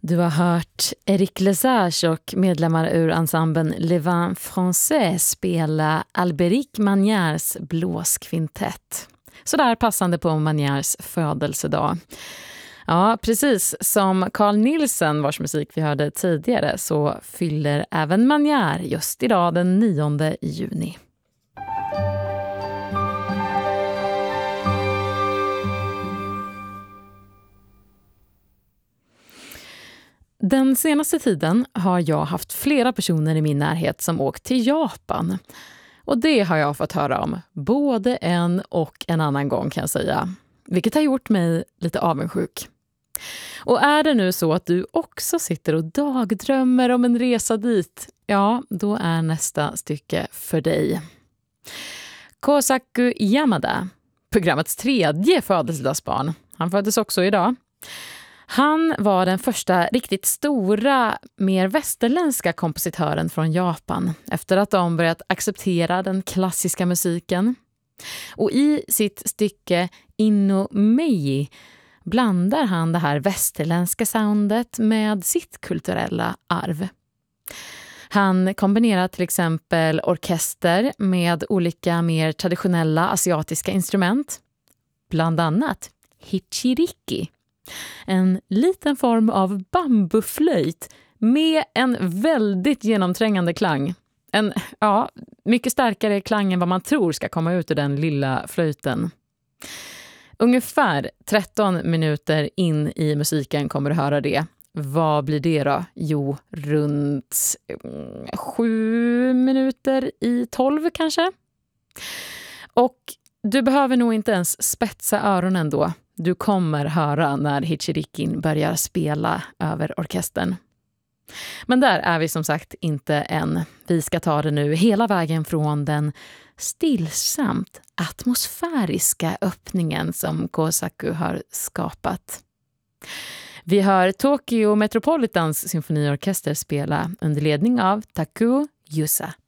Du har hört Eric Lesage och medlemmar ur ensemblen Les Vins Français spela Albéric Magnars blåskvintett. Så där passande på Magnars födelsedag. Ja, precis som Carl Nielsen, vars musik vi hörde tidigare, så fyller även Magnar just idag den 9 juni. Den senaste tiden har jag haft flera personer i min närhet som åkt till Japan. Och det har jag fått höra om både en och en annan gång, kan jag säga. Vilket har gjort mig lite avundsjuk. Och är det nu så att du också sitter och dagdrömmer om en resa dit, ja, då är nästa stycke för dig. Kosaku Yamada, programmets 3:e födelsedagsbarn. Han föddes också idag. Han var den första riktigt stora, mer västerländska kompositören från Japan efter att de börjat acceptera den klassiska musiken. Och i sitt stycke Inno Mei blandar han det här västerländska soundet med sitt kulturella arv. Han kombinerar till exempel orkester med olika mer traditionella asiatiska instrument, bland annat hichiriki. En liten form av bambuflöjt med en väldigt genomträngande klang. En mycket starkare klang än vad man tror ska komma ut ur den lilla flöjten. Ungefär 13 minuter in i musiken kommer du höra det. Vad blir det då? Jo, runt 7 minuter i 12 kanske. Och du behöver nog inte ens spetsa öronen då. Du kommer höra när hichirikin börjar spela över orkestern. Men där är vi som sagt inte än. Vi ska ta det nu hela vägen från den stillsamt atmosfäriska öppningen som Kosaku har skapat. Vi hör Tokyo Metropolitans symfoniorkester spela under ledning av Takuo Yusa.